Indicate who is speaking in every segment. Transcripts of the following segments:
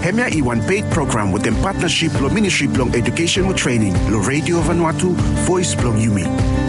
Speaker 1: Hemia Iwan paid program with them partnership lo Ministry Blong Education with Training lo Radio Vanuatu Voice Blong Yumi.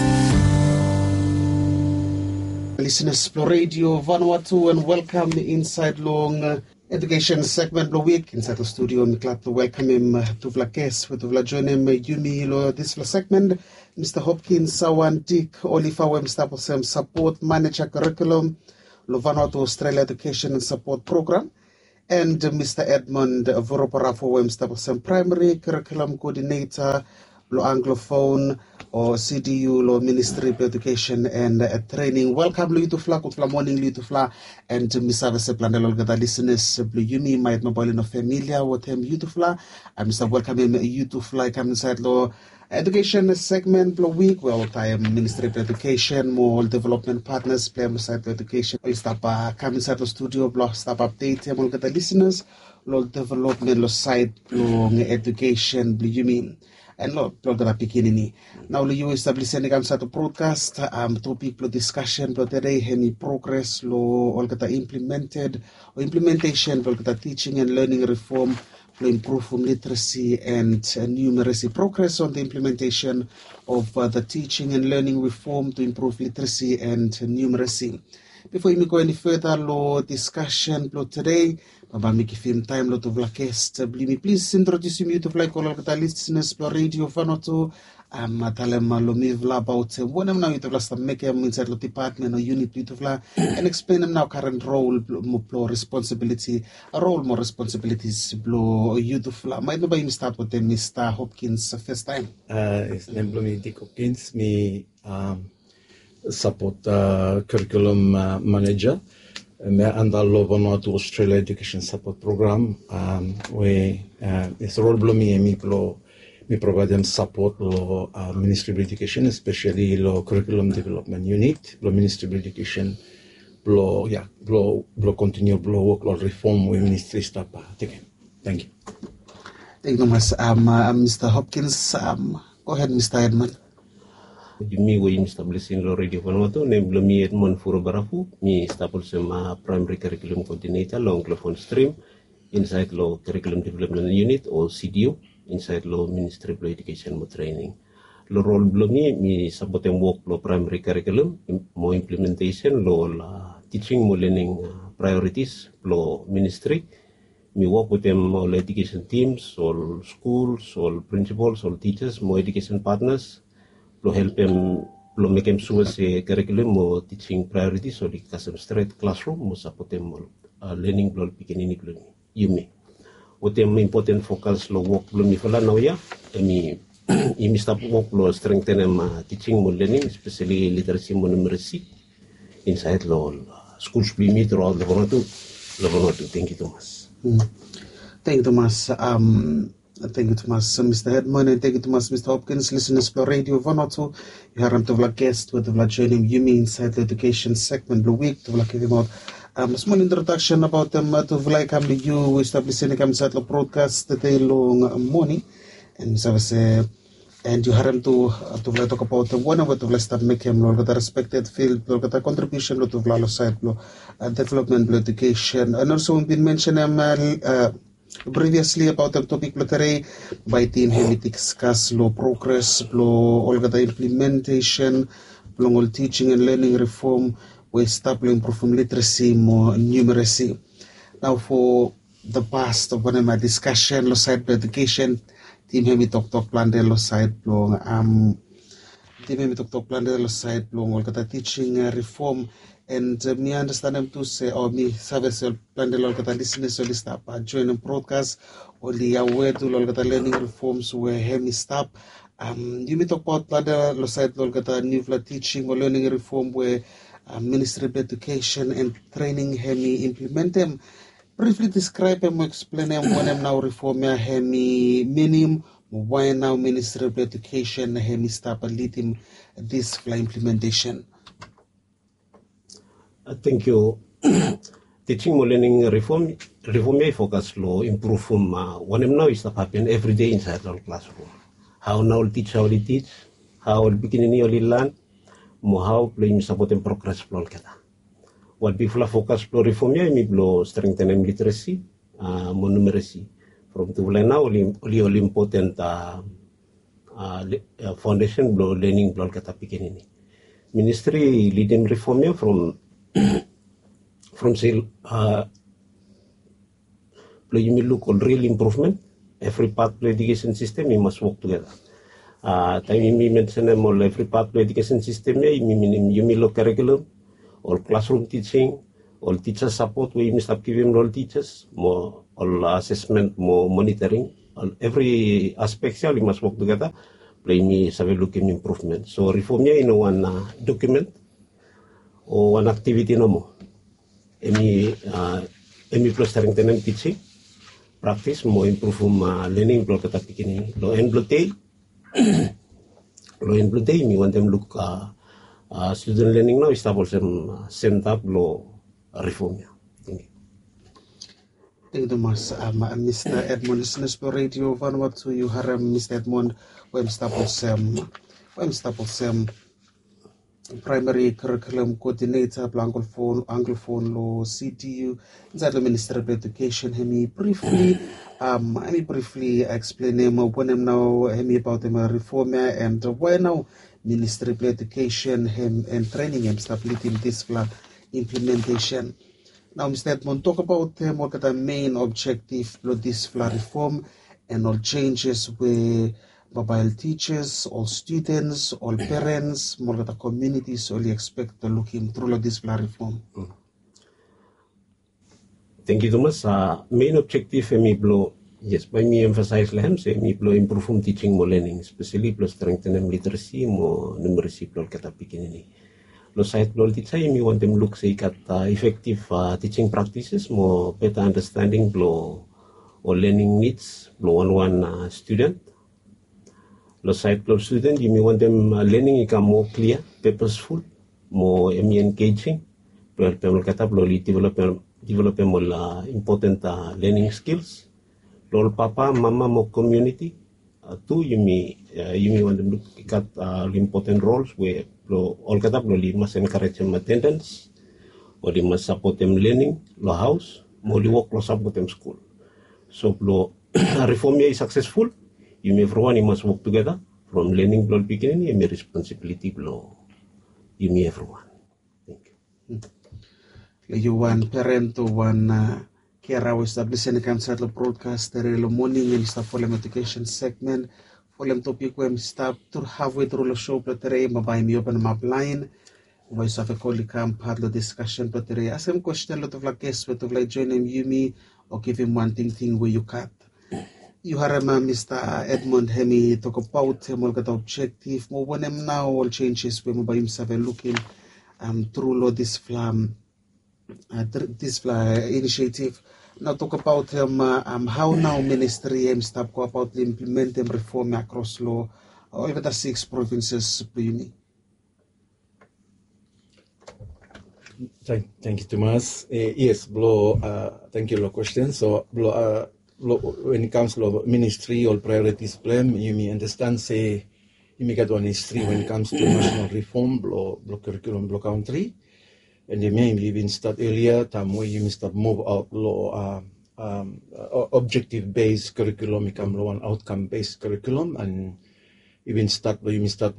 Speaker 2: Listeners to Radio Vanuatu and welcome inside long education segment the week inside the studio. I'm glad to welcome him to Vlakes with join him Yumi lo this segment. Mr. Hopkins Sawan Dick Oliver Wemstapelsem support manager curriculum lo Vanuatu Australia Education and Support Program, and Mr. Edmund Voroparafo Wemstapelsem primary curriculum coordinator lo Anglophone or CDU lo Ministry of Education and Training. Welcome lo Yutufla, good morning lo Yutufla, and Mr. Veseplandelo gada listeners blue Yumi might mobile no familiar with him Yutufla. I'm Mr. Welcome him Yutufla come inside lo education segment blue week. Well, time Ministry of Education, more development partners, play inside education. We stop come inside the studio blog stop update him gada listeners lo development lo side long education blue Yumi. And Lord, gonna begin ini. Now, you establish any kind of broadcast, topic, discussion, today, any progress, lo, all gonna implemented, or implementation, all gonna teaching and learning reform, to improve literacy and numeracy. Progress on the implementation of the teaching and learning reform to improve literacy and numeracy. Before we go any further, lo discussion, lo today, make film time lot of guest. Please introduce me to like all of the listeners for Radio Vanuatu. Matalem lo mivla about when I'm now to last make them inside the department or unit to and explain them now current role more responsibility, a role more responsibilities blow you to fla. Might nobody start with them, Mr. Hopkins first time.
Speaker 3: It's Dick Hopkins, me support curriculum manager. Under Vanuatu Australia Education Support Program, where it's role below me provide them support lo Ministry of Education, especially lo curriculum development unit, lo Ministry of Education, blow continue work lo reform with ministry staff. Thank you.
Speaker 2: Thank you much, Mr. Hopkins. Go ahead, Mr. Edmund.
Speaker 4: Mi wo establishing lo Radio Vanuatu name lo mi Edmund Furobarafu mi establishing primary curriculum coordinator lo Anglophone stream inside lo curriculum development unit or CDU inside lo Ministry of Education and Training. Lo role lo mi supporting work lo primary curriculum mo implementation lo teaching mo learning priorities lo ministry. Mi work with them all education teams, all schools, all principals, all teachers, more education partners. Lo help them, lo make them sure say curriculum mo teaching priorities so the custom straight classroom mo support them learning lo beginning lo Yumi. What them important focus lo work lo mi fala now ya, imi stop work lo strengthen them teaching mo learning, especially literacy mo numeracy inside lo schools we meet throughout the Vanuatu. Thank you, Thomas.
Speaker 2: Thank you, Thomas. Thank you, Thomas, Mr. Edmund, and thank you, Thomas, Mr. Hopkins. Listeners for Radio Vanuatu, you are to guest with the joining Yumi inside the education segment the week to give him out a small introduction about them to come to you establishing inside the broadcast today long morning and so and you have to talk about one of the start make him look at the respected field, look at the contribution to the side development education, and also been mentioned previously about the topic today by team he discuss law progress, law all the implementation, long teaching and learning reform, we start improve literacy more numeracy. Now for the past of one of my discussion, law side education, team he talk plan the law side long team he talk plan the law side long all the teaching reform. And me understand them to say, or me service plan the local listeners or stop join the broadcast or the aware to local learning reforms where hemi stop. You may talk about plan the side local new teaching or learning reform where Ministry of Education and Training hemi implement them. Briefly describe them, explain them when I'm now reform hemi minimum. Why now Ministry of Education hemi stop and lead him this implementation.
Speaker 4: Thank you. Teaching mo learning reform may focus lo improve one now is happen every day inside the classroom. How now teach, how they teach, how beginning only learn, mo how play support and progress flow kita. What before focus lo reform ya mi lo strengthen literacy, mo numeracy. From tu bulan na oli important foundation blo learning blo kata pikin ini. Ministry leading reformnya from say you may look on real improvement. Every part of the education system you must work together. Time you mention more every part of the education system you may look curriculum, all classroom teaching, all teacher support we must have given all teachers, more all assessment, more monitoring, all every aspect you must work together. Play me have a look in improvement. So reformnya in one document or one activity no more. Any plus strengthening teaching. Practice more improve learning block kata pikini lo en blote we want them look student learning now is also send up lo reform. Thank you.
Speaker 2: Thank you much, Mr. Edmond. Listeners for Radio Vanuatu, you have Mr. Edmond when staples primary curriculum coordinator anglophone lo CTU inside the Ministry of Education. Hemi briefly explain him when him now hemi about him reform and why now Ministry of Education him and training him stability in this implementation. Now Mr. Edmond talk about what the main objective of this reform and all changes where mobile teachers, all students, all parents, more the communities only expect to look in through this reform.
Speaker 4: Thank you, Thomas. Main objective me blow yes, by me emphasize lehem say me blow improve teaching more learning, especially plus strengthen literacy more numeracy blow kata pikin ini. Lo side blow teacher me want them look say kata effective teaching practices more better understanding blow or learning needs blow one student. Lo side blow student you may want them learning become more clear, purposeful, more engaging. Blow kata blow develop more important learning skills. Lol papa, mama, more community. Two you may want them look at important roles where all kata blow must encourage them attendance, or they must support them learning, lo house, more work lo support them school. So blow reform is successful. You may everyone you must work together from learning blow beginning. You may responsibility blow. You may everyone. Thank you.
Speaker 2: You one parent to one carer was establishing a campsite broadcast the morning and stuff for them education segment for them topic when stop to halfway through the show but today by me open map line voice of a colleague camp had the discussion but today ask him question lot of like guests with like join him you me or give him one thing where you cut. You have Mr. Edmond Hemi talk about him all the objective more when him now all changes when by himself looking through this initiative. Now talk about him how now ministry him stop go about implementing reform across law or even the 6 provinces.
Speaker 3: Thank you, Thomas. Yes, thank you for the question. So, when it comes to ministry or priorities plan, you may understand, say, you may get one history when it comes to national reform, curriculum, country. And you may even start earlier, time where you may start move out, objective-based curriculum, become one outcome-based curriculum, and even start where you may start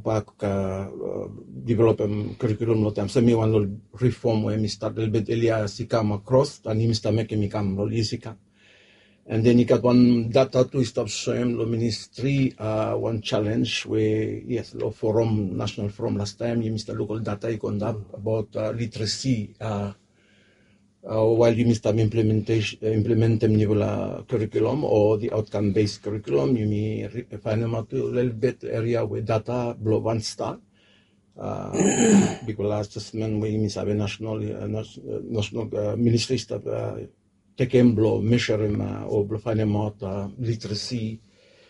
Speaker 3: develop curriculum no time. So me one reform where you start a little bit earlier, sikam across, and you start making me come easy. And then you got one data to stop showing the ministry, one challenge where, yes, forum, national forum last time, you missed the local data you conduct about literacy, while you missed implement them new curriculum or the outcome-based curriculum, you may find them out a little bit area where data below 1 star. Because assessment where you miss have a national ministry stuff, take him blow measure him or blow find him out literacy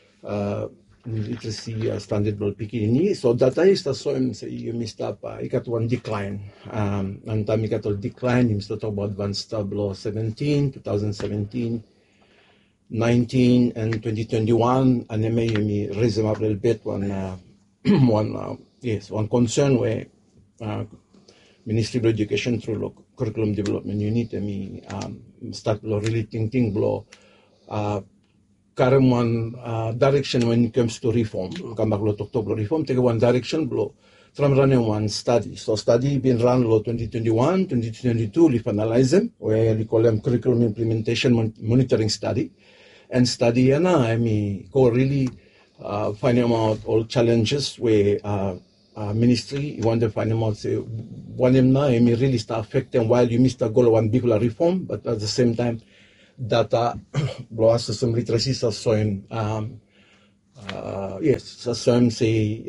Speaker 3: standard blow picking. So data is the same. Say you missed up. You got one decline. And time you got a decline. You must talk about advanced blow 2017, 19, and 2021. And then you raise them up a little bit. One concern where Ministry of Education through curriculum development unit start lo really thinking lo current one direction when it comes to reform. Come back lo talk lo reform. Take one direction lo from running one study. So study been run lo 2021, 2022. We finalize them where we call them curriculum implementation monitoring study. And study I mean go really finding out all challenges where ministry want to find out say one of them now I mean really start affecting while you miss the goal of one big reform, but at the same time data blow system literacy so showing yes so some say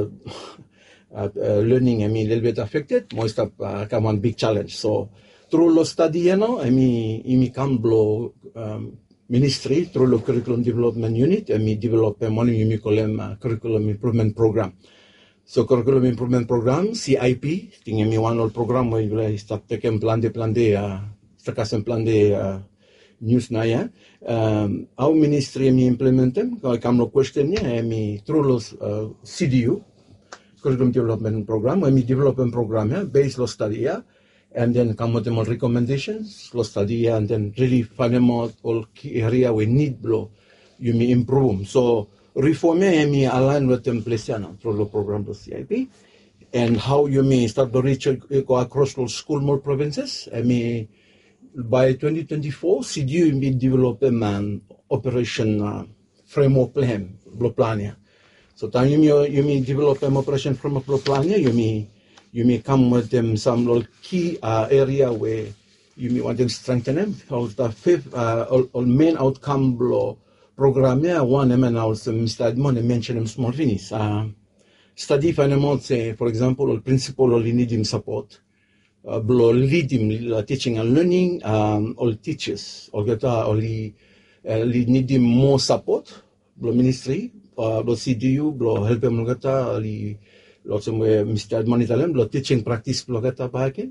Speaker 3: learning I mean a little bit affected most of come one big challenge. So through lo study I mean come blow ministry through the curriculum development unit and we develop a money you call them curriculum improvement program. So curriculum improvement program CIP tinggal mi one program where you start taking plan de sakasan plan de news na ya our ministry mi implement them kalau kamu question nya mi through los CDU curriculum development program we development program ya based lo study ya. And then come with them all recommendations, lo study and then really find them out all key area we need blow you may improve. So reform me align with them place through the program to CIP and how you may start to reach go across the school more provinces. I mean by 2024 CDU may develop an operation framework plan blow plan. So time you may develop an operation framework plan you may come with them some little key area where you may want to strengthen them. For the fifth, all main outcome blow program, one and also Mr. Edmond mentioned them small things. Study for say, for example, all principal all need him support, blow lead him teaching and learning, all teachers, all get only need him more support, blow ministry, blow CDU, blow help him get lots of Mr. Admonitalam, blow teaching practice blow kata bahakin.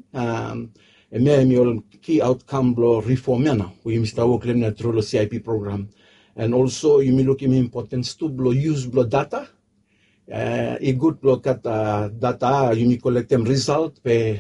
Speaker 3: And key outcome blow reform we Mr. Woklem through the CIP program. And also you may look in importance to blow use blow data. A good blow kata data you may collect them result pe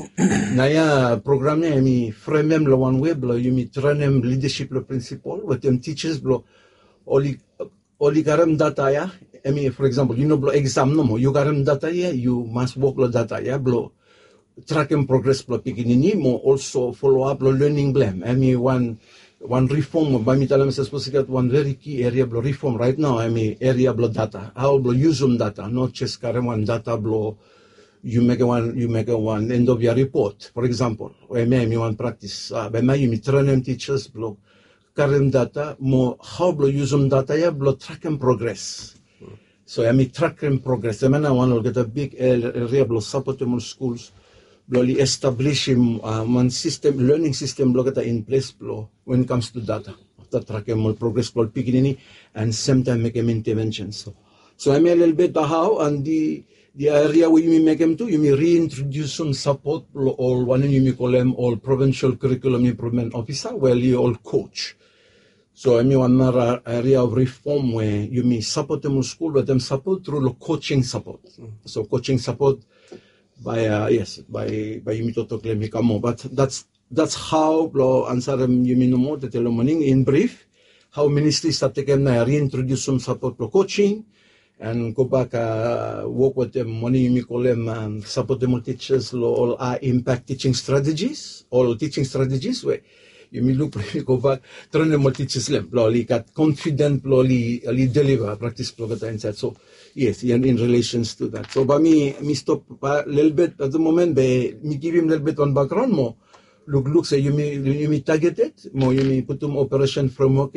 Speaker 3: naya program me frame them one way blow you may train them leadership blow principle with them teachers blow only garam data ya. I mean, for example, you know, blow exam no more. You got data here, you must work blow data, yeah, blow track and progress blow picking more also follow up blow learning blame. I mean, one reform by me telling supposed to get one very key area blow reform right now. I mean, area blow data, how blow use data, not just current one data blow. You make one end of your report, for example. Or maybe one practice. By my you train them teachers blow current data more how blow use data, yeah, blow track and progress. So I mean track and progress. I mean I want to get a big area blow support them schools, blow establish one system, learning system blow get in place blow when it comes to data. After track and progress blow picking and same time make them interventions. So I mean a little bit how and the area where you may make them to, you may reintroduce some support or one you may call them all provincial curriculum improvement officer, well you all coach. So I mean one area of reform where you may support them in school, but them support through the coaching support. So coaching support by by you may talk more. But that's how blow answer them you may know more the morning in brief. How ministry start taking reintroduce some support for coaching and go back work with them money you may call them support them teachers all impact teaching strategies, all teaching strategies where you may look go back, train them teachers them, got confident, deliver, practice, inside. So, yes, in relations to that. So, by me stop a little bit at the moment, me give him a little bit on background more. Look, say you may target it, more you may put them operation framework,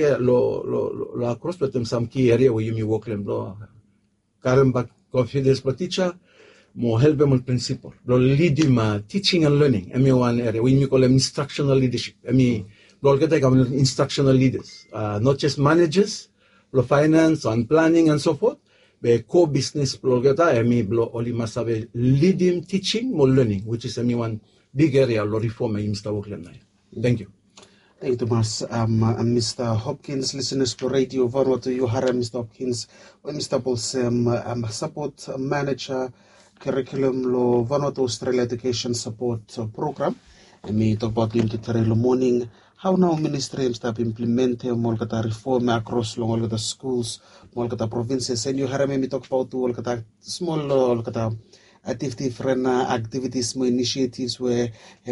Speaker 3: lo across with them some key area where you may work them, current back confidence per teacher, more help them on principle. Lead him teaching and learning. I mean one area. We call them instructional leadership. I mean, instructional leaders, not just managers, finance and planning and so forth. But core business. I mean, only must have a lead him teaching more learning, which is one big area of reform. Thank you.
Speaker 2: Thank you, Thomas. Mr. Hopkins, listeners for Radio Vanuatu, you heard Mr. Hopkins, Mr. Bolsem, support manager, curriculum lo Vanuatu Australia Education Support Program. And we talk about him to morning, how now ministry start implementing more reform across long all the schools, more provinces, and you heard me talk about all small activity friend activities, more initiatives where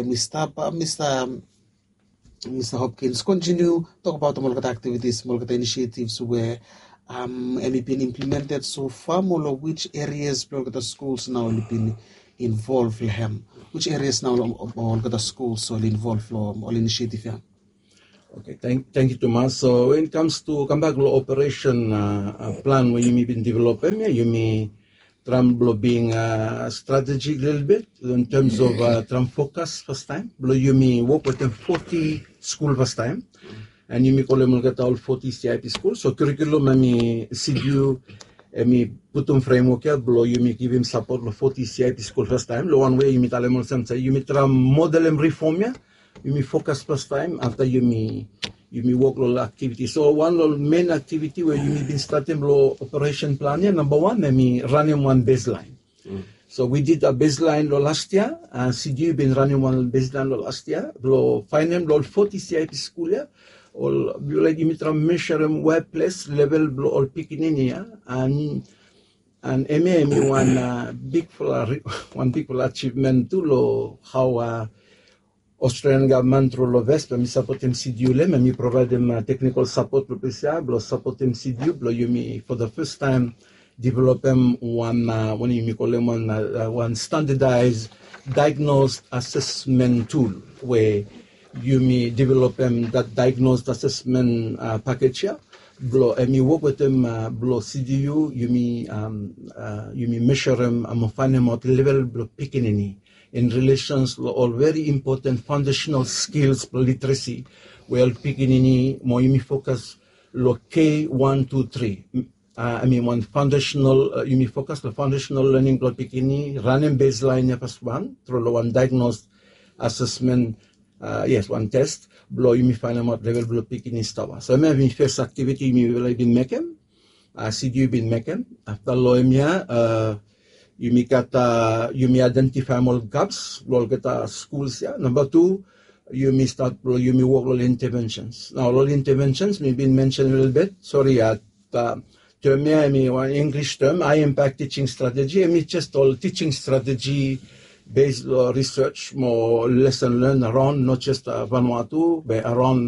Speaker 2: Mr. Hopkins continue talk about the Molkata activities, Molkata initiatives where have been implemented so far, more which areas Molkata schools now have been involved in which areas now Molkata schools are involved all initiative here.
Speaker 3: Okay, thank you, Thomas. So when it comes to Kambaglo operation plan when you been developing, you may Trump being strategic a little bit in terms of Trump focus first time. You may work with them 40 school first time, and you may call them all 40 CIP schools. So curriculum, I mean, CDU, I mean, put them framework here. You may give him support for 40 CIP school first time. The one way you may tell them say you may try model and reform here. You may focus first time after you may work on activity. So one main activity where you may be starting operation plan here, number one, I mean running one baseline. So we did a baseline last year, and CDU been running one baseline last year. Find them 40 CIP school here. All like you may try measure them workplace level all picking in here, and MAME one big achievement to how Australian government through VESP, we support them CDU, we provide them technical support to PCI, support them CDU, you may for the first time develop them one standardized diagnosed assessment tool where you may develop them that diagnosed assessment package here. And you work with them, CDU, you may measure them and find them at level picking any. In relations to all very important foundational skills for literacy, we are picking any more focus K1, 2, 3. One foundational, you may focus the foundational learning block picking running baseline first one through one diagnosed assessment, one test, you may find out level block picking tower. So maybe first activity you may been making, CDU been making after loemia, you may identify more gaps, schools here. Number two, you may work on interventions. Now, all interventions may be mentioned a little bit. Sorry, term here, one English term, impact teaching strategy. Just all teaching strategy based research, more lesson learned around not just Vanuatu, but around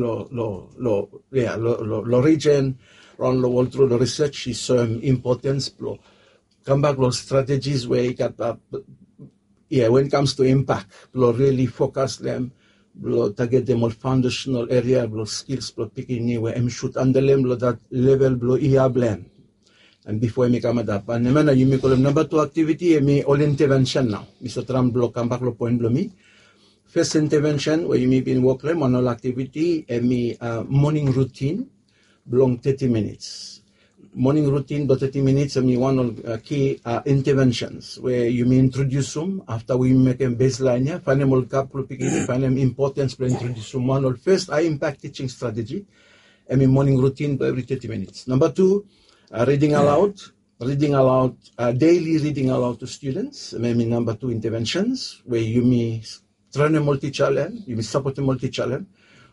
Speaker 3: the region, around the world through the research is importance. Come back those strategies where you got when it comes to impact, really focus them, target them on foundational area, skills, picking where I'm shoot under them, that level, blend. And before I come up, and you may call them number two activity, all intervention now. Mr. Trump come back point me. First intervention where you may be in work on all activity, morning routine, belong 30 minutes. Morning routine, but 30 minutes, one of key interventions where you may introduce them after we make a baseline here, find them all find them importance, but introduce them one of first high impact teaching strategy, morning routine every 30 minutes. Number two, reading aloud, daily reading aloud to students, number two interventions where you may train a multi-challenge, you may support a multi-challenge,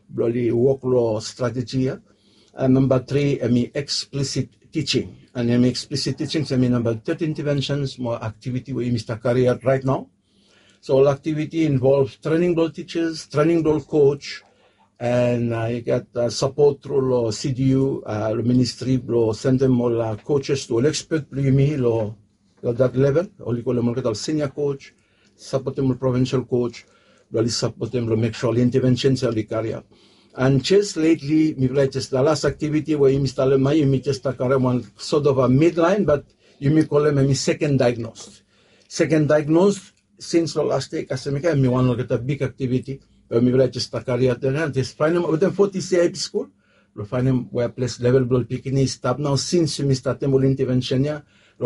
Speaker 3: work strategy here. And number three, explicit teaching. And explicit teaching, number 30 interventions, more activity where you Mr. Career right now. So all activity involves training those teachers, training those coach, and you get support through CDU, the ministry, send them all coaches to all expert, that level, or you call them senior coach, support them provincial coach, support them make sure the interventions are career. And just lately, just the last activity where you may just one sort of a midline, but you may call them a second diagnosed. Second diagnosed, since the last day, me want to get a big activity, maybe just a career there, just find them within 40 CIP school, we'll find them where place level blood picking is stop now, since you start them intervention here,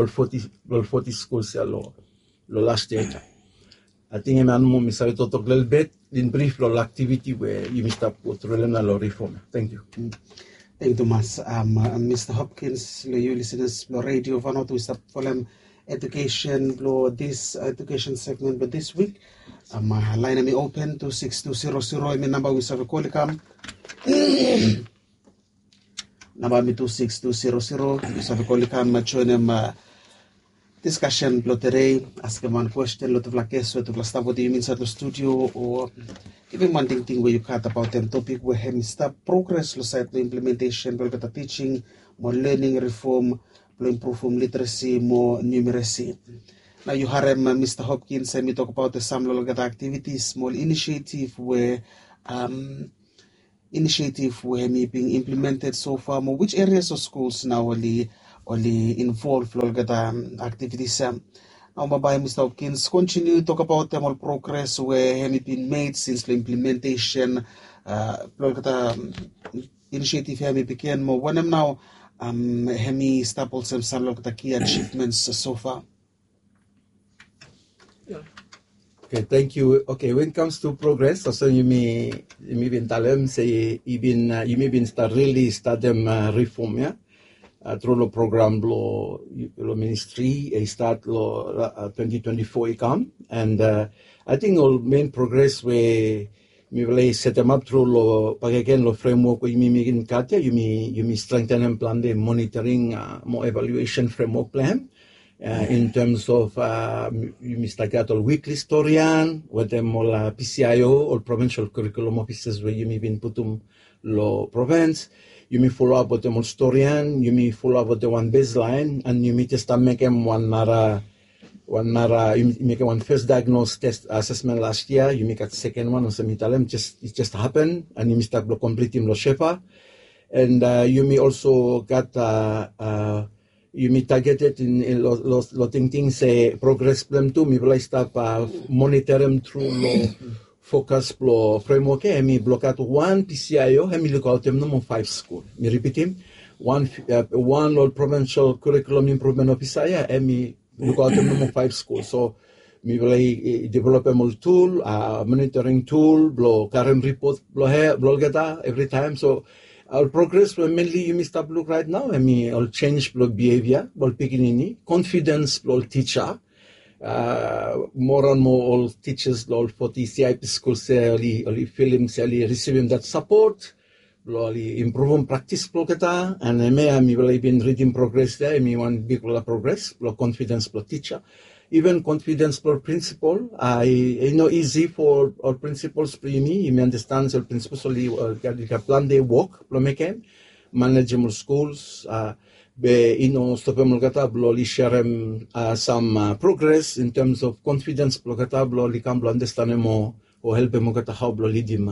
Speaker 3: 40 schools here, last year. I think I'm going to talk a little bit in brief about activity where you must have put relevant reform. Thank you.
Speaker 2: Thank you, Thomas. Mr. Hopkins, you listeners, Radio Vanuatu, we start for them education lo this education segment but this week line me open 26200 my number we serve call come number me 26200 we serve call come join them discussion lo today ask one question lo to vlakes to vlastav what do you mean inside the studio or even one thing where you cut about them topic where hem start progress lo side the implementation lo the teaching more learning reform lo improve literacy more numeracy. Now you heard Mr. Hopkins and we talk about the some lo activities small initiative where me being implemented so far more which areas of schools now only involved lo activities now by Mr. Hopkins continue to talk about them all progress where have been made since the implementation initiative have began more when I'm now hemi staples some of the key achievements so far.
Speaker 3: Okay, thank you. Okay, when it comes to progress, also you may been talem say you may been really start them reform yeah. Through the program lo ministry start lo 2024 come and I think all main progress where we will set them up through lo pagagen lo framework we may katia you may strengthen and plan the monitoring more evaluation framework plan in terms of you may start all weekly historian with them all PCIO or provincial curriculum officers where you may been putum lo province. You may follow up with the historian, you may follow up with the one baseline, and you may just make them one you make one first diagnosed test assessment last year, you make a second one, and some it just happened, and you may start completing the Shefa. And you may also get you may target it in lotting things say progress plan too, may will start monitor them through focus pro framework mi block one PCIO mi look out them no 5 school mi repeat him one provincial curriculum improvement officer mi look out them no 5 school so mi will develop a tool monitoring tool blow current report blow get every time so our progress mainly you must look right now I'll change blow behavior blow picking confidence blow teacher more and more all teachers all for the CIP schools only feeling receiving that support only improving practice bloketa and me will been reading progress there me want big progress blow confidence blow teacher even confidence blow principal I know easy for all principals me you understand all principals only plan their work blow make manage schools stopem kata bloli share some progress in terms of confidence kata bloli kam blo understand mo or help mo kata how blo leadim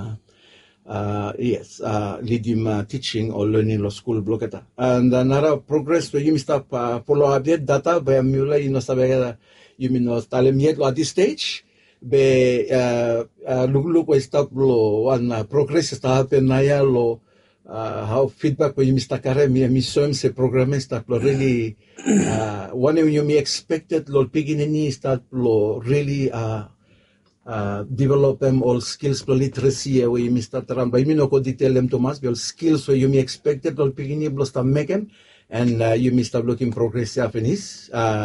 Speaker 3: leadim teaching or learning lo school blo kata and another progress where you stop follow up data by mula sabe you talem yet at this stage be look stop blo one progress happen na ya lo how feedback when you Mr. Karem mi soem se programme start lo really one you me expected lo beginning start lo really develop them all skills lo literacy where you start around by me no go detail them Thomas all skills where you me expected lo beginning lo start make them and you me start looking progress happenis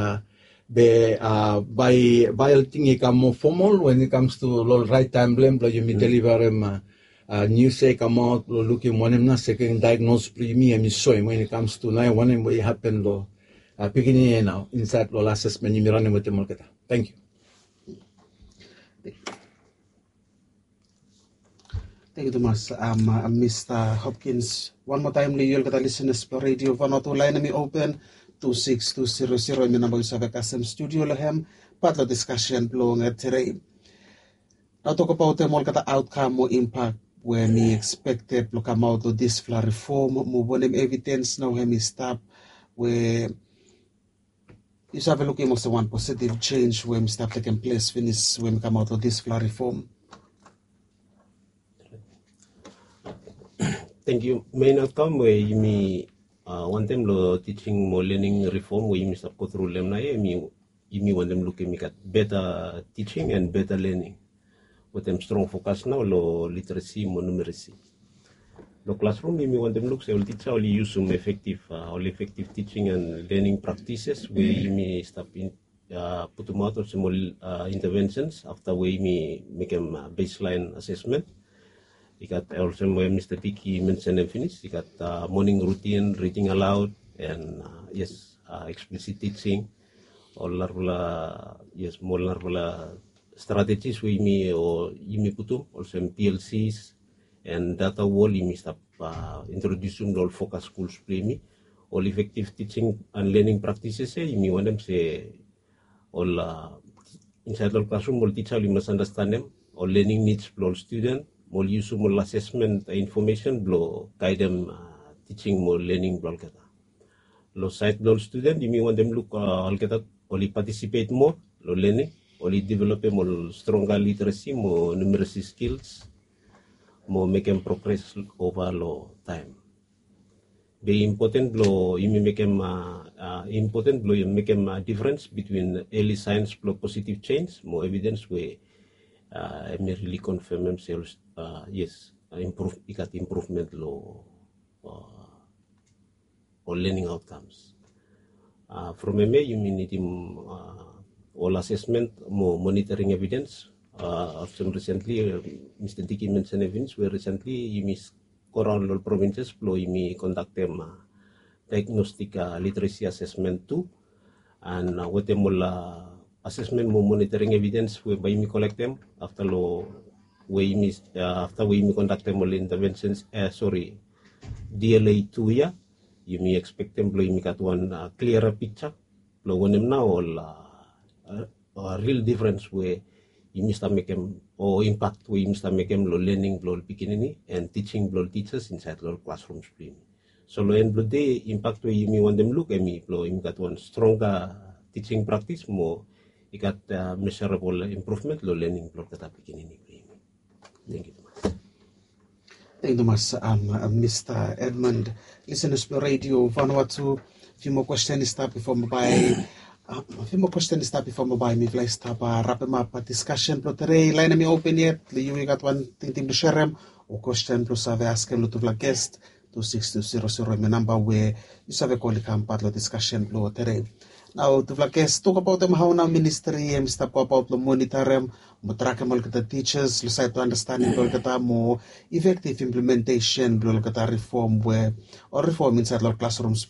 Speaker 3: by thing it come more formal when it comes to lo right time blame lo you me deliver them new say come out looking one na second diagnose premium is so when it comes to now one what happened lo beginning now inside lo assessment you run with the market. Thank you.
Speaker 2: Thank you, Thomas. Mr. Hopkins. One more time, you'll get a listeners per radio. Vanuatu line me open 26200. My number is Kasem Studio Lahem. Part of discussion blowing at today. Now talk about the more outcome or impact where me expected to come out of this flood reform, move on them evidence now me stop where you have a look at most one positive change when we start taking place finish when we come out of this flood reform.
Speaker 4: Thank you. Main outcome where you me one time lo teaching more learning reform where you me start go through them na you me want them look at better teaching and better learning. With them strong focus now lo literacy mo numeracy. The classroom, you want them look, so teacher only use some effective teaching and learning practices where you may stop in, put them out of small interventions after we may make a baseline assessment. You got also where Mr. Dickey mentioned and finished. You got morning routine, reading aloud, and explicit teaching. All more strategies we may or you may put them also in PLCs. And data wall you stop introducing all focus schools play me all effective teaching and learning practices you may want them say all inside the classroom all teacher you must understand them all learning needs all student all use all assessment information blow guide them teaching more learning blow kata lo side blow student you may want them look all kata only participate more lo learning only develop more stronger literacy more numeracy skills more making progress over lo time. Be important blow you make them important blow you make them a difference between early signs blow positive change more evidence where I may really confirm themselves improvement lo or learning outcomes. From MA you need him all assessment more monitoring evidence. Recently, Mr. Dickey mentioned evidence where recently you miss around all provinces, you conduct them diagnostic literacy assessment too, and what them all assessment more monitoring evidence whereby you collect them after we conduct them all interventions. DLA 2 year, you may expect them you got one clearer picture. When them now all a real difference where you must make them or impact we must make them learning blow beginning and teaching blow teachers inside the classrooms. So lo end of the day impact we you want them look at me blow you got one stronger teaching practice more you got measurable improvement lo learning blow kata beginning. Thank you.
Speaker 2: Thank you, Mr. Edmund. Listeners to Radio Vanuatu. Few more questions start before mobile. A few more questions start before mobile. Me fly start wrap up a discussion. But today line me open yet. You got one thing to share them or question plus have ask him to the guest 26200 my number where you have a call come part of discussion blow today. Now to the guest talk about them how now ministry and step about the monitor them, track them the teachers, decide to understanding more effective implementation reform where or reform inside our classrooms.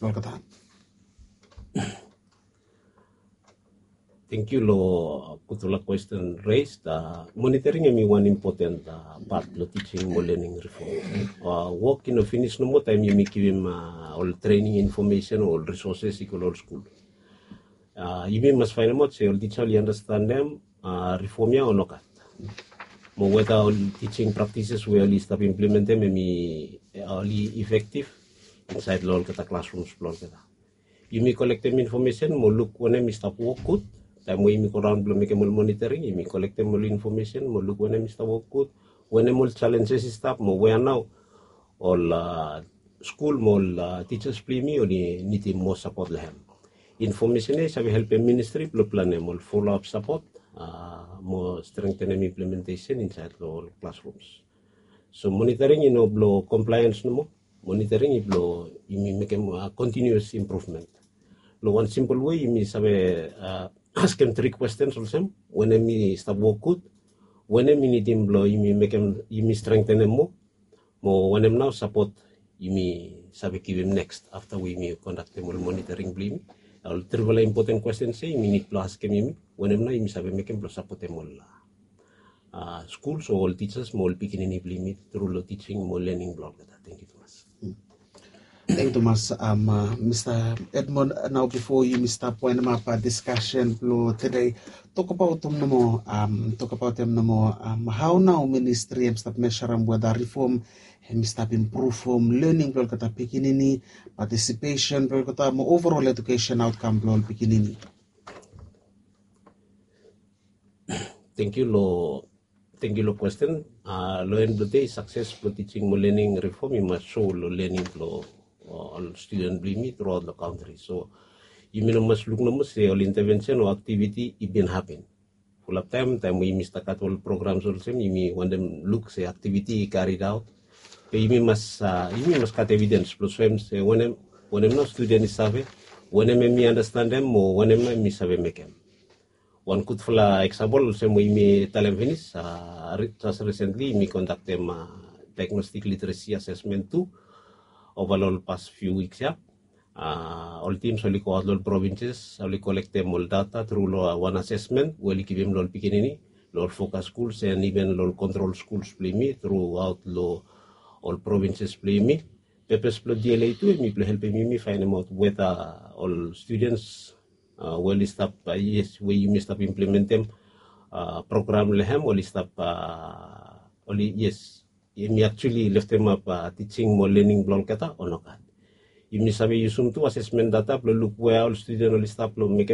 Speaker 4: Thank you, Lo. Kutula question raised. Monitoring is one important part of teaching more learning reform. Work in a finish no more time you make him all training information, all resources, equal all school. You must find out say all teacher understand them reform ya or no kat. More whether all teaching practices where all stop implement them may only effective inside all kata classrooms kata. You may collect them information, more look when them stop work good. Time we make around blow make more monitoring, you may collect them more information, more look when them stop work good. When them all challenges stop, more where now all school more teachers play me or need more support them. Information is have help ministry plan more follow up support, more strengthen implementation inside all classrooms. So monitoring blow compliance no more. Monitoring you may make a continuous improvement. One simple way you may have ask them 3 questions also. When they stop work good, when they need him blow, you may make him you may strengthen them more. More when them now support, you may give him next after we may conduct them all monitoring blame. All 3 important questions say you may need to ask him when them now you may make him support them all. Schools or all teachers more beginning blame through teaching more learning block. Thank you, Thomas.
Speaker 2: Thank you, Thomas. Mr. Edmund, now before you Mr. Point up a discussion today, talk about them no more. How now ministry stop measure whether reform stop improve learning kata beginning participation kata overall education outcome beginning.
Speaker 4: Thank you, Lo. Thank you, Lo. Question. Lo end of the day success for teaching more learning reform you must show lo learning flow. All students believe me throughout the country. So you must look say all intervention or activity it been happen. Full of time we must cut all programs also you may want them look say activity carried out imi mas kat evidence plus se when no student is save when me understand them mo when me save make them. One could fla example se mo imi talem finis just recently me conduct them diagnostic literacy assessment too over the past few weeks all teams only co all provinces only collect them all data through one assessment will give them lol pikinini lol focus schools and even lol control schools play me throughout all provinces play me purpose plot DLA too me play help me find out whether all students well stop yes we you stop implement them program lehem only stop only yes me actually left them up teaching more learning block kata or not. You may sabi yusum tu assessment data perlu look where all student only stop lo make